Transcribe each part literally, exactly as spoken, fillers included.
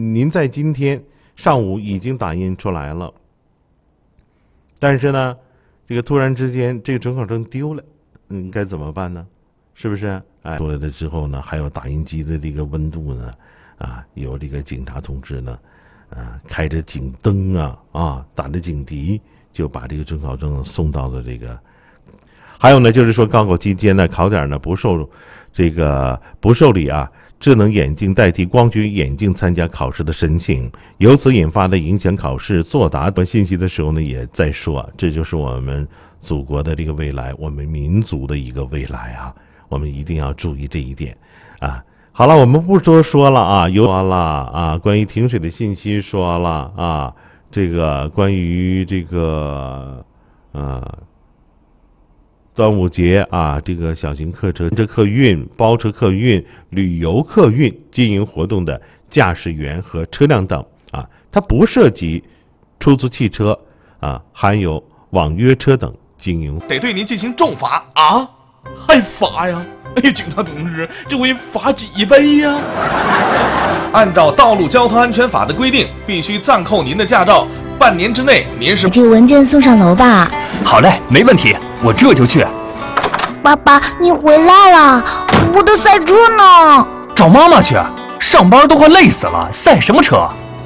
您在今天上午已经打印出来了，但是呢，这个突然之间这个准考证丢了，嗯，该怎么办呢？是不是？哎，出来了之后呢，还有打印机的这个温度呢，啊，有这个警察同志呢，啊，开着警灯啊，啊，打着警笛，就把这个准考证送到了这个。还有呢，就是说高考期间呢，考点呢不受这个不受理啊，智能眼镜代替光学眼镜参加考试的申请，由此引发的影响考试作答等信息的时候呢，也在说，这就是我们祖国的这个未来，我们民族的一个未来啊，我们一定要注意这一点啊。好了，我们不多说了啊，有说了啊，关于停水的信息说了啊，这个关于这个呃。端午节啊，这个小型客车、这客运、包车客运、旅游客运经营活动的驾驶员和车辆等啊，它不涉及出租汽车啊，还有网约车等经营， 得对您进行重罚啊！还罚呀？哎呀，警察同志，这回罚几倍呀？按照《道路交通安全法》的规定，必须暂扣您的驾照，半年之内您是。 这个文件送上楼吧。 好嘞，没问题，我这就去。 爸爸，你回来了，我的赛车呢？ 找妈妈去，上班都快累死了，赛什么车？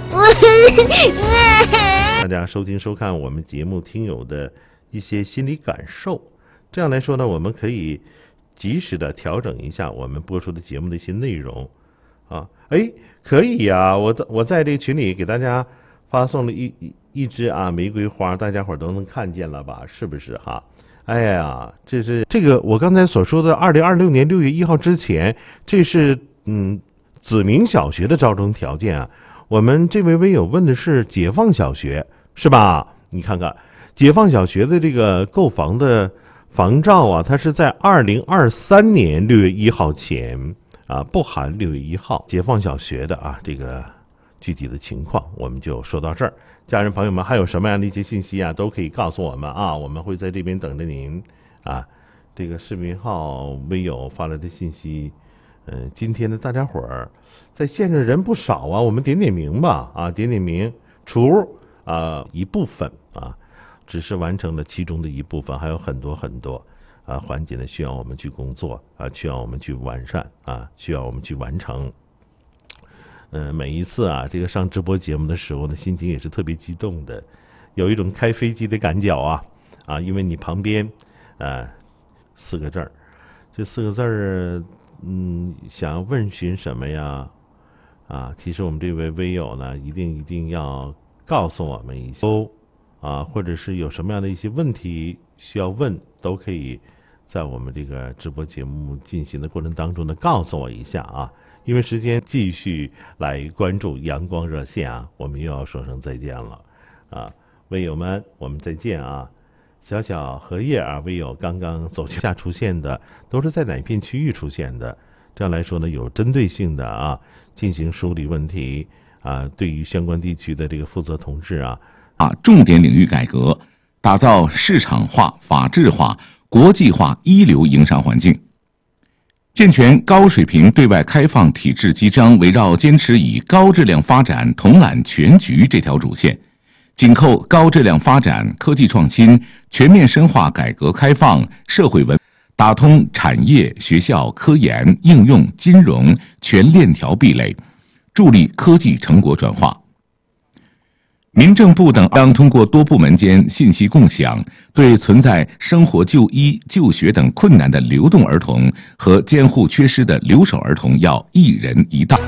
大家收听收看我们节目听友的一些心理感受，这样来说呢，我们可以及时的调整一下我们播出的节目的一些内容啊。哎，可以呀、啊，我在我在这个群里给大家发送了一一一支啊玫瑰花，大家伙都能看见了吧？是不是哈？哎呀，这是这个我刚才所说的二零二六年六月一号之前，这是嗯子明小学的招生条件啊。我们这位微友问的是解放小学是吧？你看看解放小学的这个购房的房照啊，它是在二零二三年六月一号前啊，不含六月一号。解放小学的啊，这个具体的情况我们就说到这儿。家人朋友们，还有什么样的一些信息啊，都可以告诉我们啊，我们会在这边等着您啊。这个视频号微友发来的信息，嗯、呃，今天的大家伙儿在线上人不少啊，我们点点名吧啊，点点名，除啊一部分啊，只是完成了其中的一部分，还有很多很多啊环节呢，需要我们去工作啊，需要我们去完善啊，需要我们去完成。嗯、呃，每一次啊，这个上直播节目的时候呢，心情也是特别激动的，有一种开飞机的感觉啊啊，因为你旁边，呃，四个字儿，这四个字儿，嗯，想要问询什么呀？啊，其实我们这位微友呢，一定一定要告诉我们一下，啊，或者是有什么样的一些问题需要问，都可以在我们这个直播节目进行的过程当中呢，告诉我一下啊。因为时间，继续来关注阳光热线啊，我们又要说声再见了啊，微友们，我们再见啊！小小荷叶啊，微友刚刚走下出现的，都是在哪片区域出现的？这样来说呢，有针对性的啊，进行梳理问题啊，对于相关地区的这个负责同志啊啊，重点领域改革，打造市场化、法治化、国际化一流营商环境。健全高水平对外开放体制基章，围绕坚持以高质量发展统揽全局这条主线，紧扣高质量发展、科技创新，全面深化改革开放、社会文，打通产业、学校、科研、应用、金融全链条壁垒，助力科技成果转化。民政部等将通过多部门间信息共享，对存在生活就医、就学等困难的流动儿童和监护缺失的留守儿童，要一人一道。